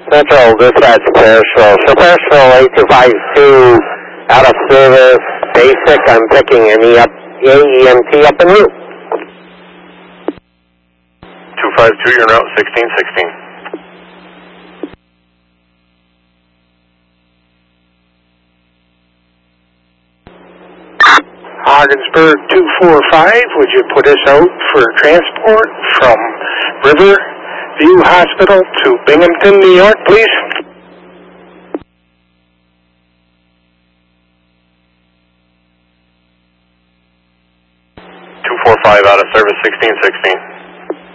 Central Dispatch Parisville. So Parisville 8252 out of service. Basic, I'm picking an AEMT up en route. 252, you're en route 1616. Ogdensburg 245, would you put us out for transport from Riverview Hospital to Binghamton, New York, please? 245 out of service 1616.